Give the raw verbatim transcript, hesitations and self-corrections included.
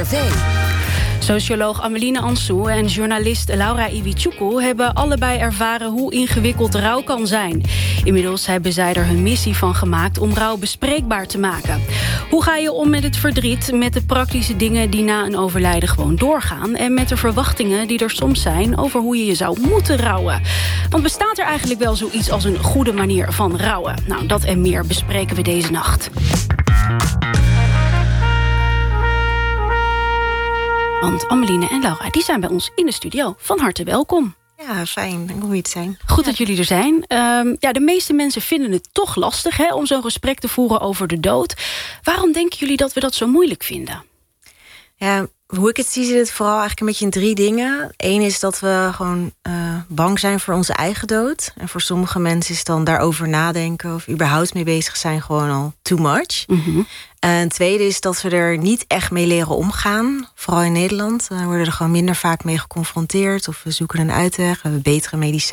V. Socioloog Ameline Ansou en journalist Laura Iwichukwu hebben allebei ervaren hoe ingewikkeld rouw kan zijn. Inmiddels hebben zij er hun missie van gemaakt om rouw bespreekbaar te maken. Hoe ga je om met het verdriet, met de praktische dingen die na een overlijden gewoon doorgaan en met de verwachtingen die er soms zijn over hoe je je zou moeten rouwen? Want bestaat er eigenlijk wel zoiets als een goede manier van rouwen? Nou, dat en meer bespreken we deze nacht. Want Ameline en Laura, die zijn bij ons in de studio. Van harte welkom. Ja, fijn. Hoe je het zijn. Goed ja. dat jullie er zijn. Um, ja, de meeste mensen vinden het toch lastig hè, om zo'n gesprek te voeren over de dood. Waarom denken jullie dat we dat zo moeilijk vinden? Ja, hoe ik het zie, zit het vooral eigenlijk een beetje in drie dingen. Eén is dat we gewoon uh, bang zijn voor onze eigen dood. En voor sommige mensen is dan daarover nadenken of überhaupt mee bezig zijn gewoon al too much. Mm-hmm. En het tweede is dat we er niet echt mee leren omgaan. Vooral in Nederland. We worden er gewoon minder vaak mee geconfronteerd. Of we zoeken een uitweg. We hebben betere medicijnen.